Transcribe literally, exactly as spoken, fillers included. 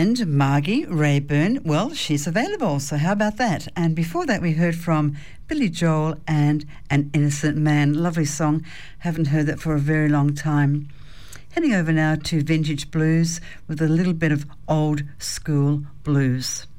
And Margie Rayburn, well, she's available, so how about that? And before that, we heard from Billy Joel and An Innocent Man. Lovely song. Haven't heard that for a very long time. Heading over now to Vintage Blues with a little bit of old school blues.